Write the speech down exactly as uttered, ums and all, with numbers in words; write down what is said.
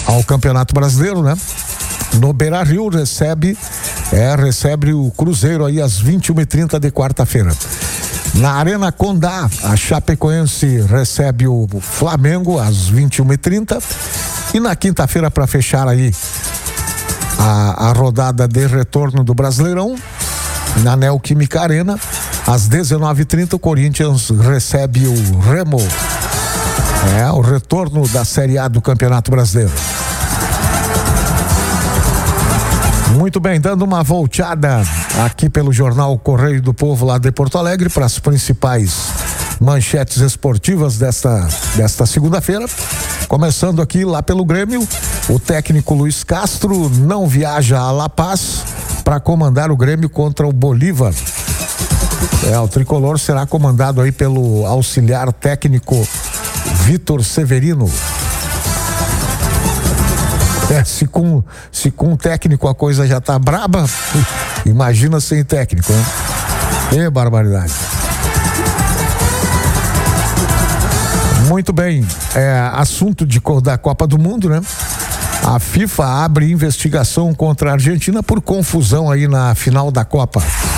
ao Campeonato Brasileiro, né? No Beira-Rio recebe, é, recebe o Cruzeiro aí às vinte e uma e trinta de quarta-feira. Na Arena Condá, a Chapecoense recebe o Flamengo às vinte e uma e trinta. E na quinta-feira, para fechar aí a, a rodada de retorno do Brasileirão, na Neoquímica Arena, às dezenove e trinta, o Corinthians recebe o Remo. É o retorno da Série A do Campeonato Brasileiro. Muito bem, dando uma volteada aqui pelo jornal Correio do Povo lá de Porto Alegre para as principais manchetes esportivas desta, desta segunda-feira. Começando aqui lá pelo Grêmio, o técnico Luiz Castro não viaja a La Paz para comandar o Grêmio contra o Bolívar. É, o tricolor será comandado aí pelo auxiliar técnico Vitor Severino. É, se com, se com um técnico a coisa já tá braba, imagina sem técnico, né? Que barbaridade. Muito bem, é, assunto de, da Copa do Mundo, né? A FIFA abre investigação contra a Argentina por confusão aí na final da Copa.